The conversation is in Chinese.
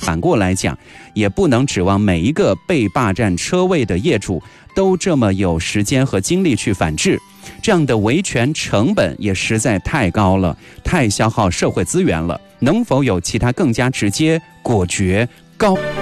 反过来讲，也不能指望每一个被霸占车位的业主都这么有时间和精力去反制，这样的维权成本也实在太高了，太消耗社会资源了。能否有其他更加直接、果决、高